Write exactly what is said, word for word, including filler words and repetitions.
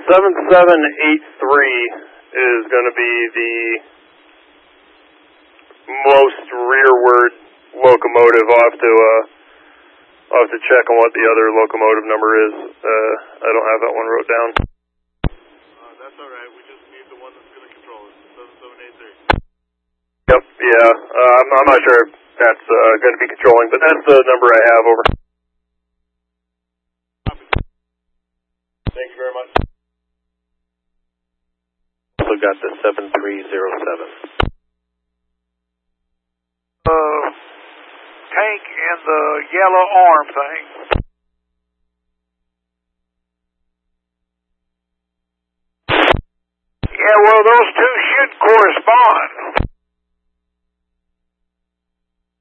seven seven eight three is going to be the most rearward locomotive. I'll have to, uh, I'll have to check on what the other locomotive number is. Uh, I don't have that one wrote down. Uh, that's all right. We just need the one that's going to control it. seven seven eight three. Yep, yeah. Uh, I'm, I'm not sure if that's uh, going to be controlling, but that's the number I have. Over. Thank you very much. Also got the seven three zero seven. Uh, tank and the yellow arm thing. Yeah, well, those two should correspond.